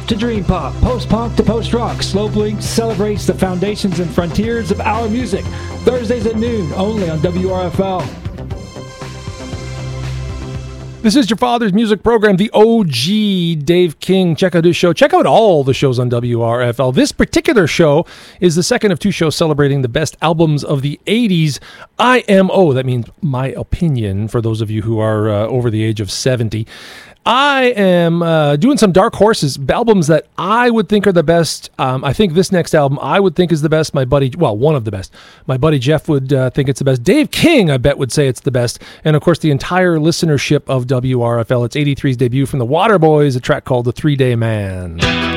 to dream pop, post-punk to post-rock, Slow Blink celebrates the foundations and frontiers of our music. Thursdays at noon, only on WRFL. This is your father's music program, the OG Dave King. Check out his show. Check out all the shows on WRFL. This particular show is the second of two shows celebrating the best albums of the 80s. IMO, that means my opinion, for those of you who are over the age of 70. I am doing some dark horses, albums that I would think are the best. I think this next album I would think is the best. My buddy, well, one of the best. My buddy Jeff would think it's the best. Dave King, I bet, would say it's the best. And of course, the entire listenership of WRFL. It's 83's debut from the Waterboys, a track called The 3-Day Man.